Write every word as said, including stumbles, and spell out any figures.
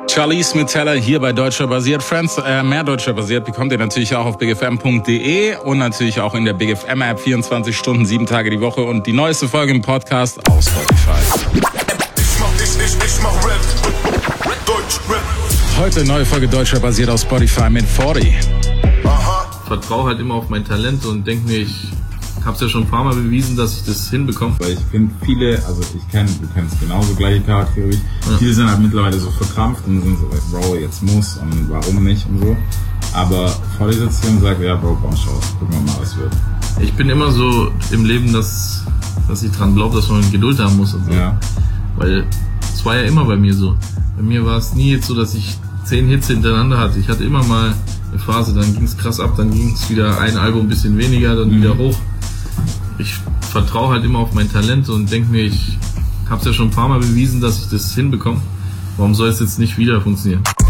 Charlize mit Teller hier bei Deutscher Basiert. Friends, äh, mehr Deutscher Basiert bekommt ihr natürlich auch auf big f m punkt d e und natürlich auch in der Big F M App vierundzwanzig Stunden, sieben Tage die Woche und die neueste Folge im Podcast aus Spotify. Ich mach, ich, ich, ich mach Rap. Deutsch Rap. Heute neue Folge Deutscher Basiert auf Spotify mit vierzig. Aha. Ich vertraue halt immer auf mein Talent und denke mir, ich hab's ja schon ein paar Mal bewiesen, dass ich das hinbekomme. Weil ich finde viele, also ich kenne, du kennst genauso gleiche Charaktere wie ich, Ja. viele sind halt mittlerweile so verkrampft und sind so, Bro, jetzt muss und warum nicht und so. Aber Volli sitzt hier und sagt, ja Bro, komm schon, gucken wir mal, was wird. Ich bin immer so im Leben, dass, dass ich dran glaube, dass man Geduld haben muss und so. Ja. Weil es war ja immer bei mir so. Bei mir war es nie jetzt so, dass ich zehn Hits hintereinander hatte. Ich hatte immer mal eine Phase, dann ging es krass ab, dann ging es wieder ein Album ein bisschen weniger, dann Mhm. wieder hoch. Ich vertraue halt immer auf mein Talent und denke mir, ich habe es ja schon ein paar Mal bewiesen, dass ich das hinbekomme. Warum soll es jetzt nicht wieder funktionieren?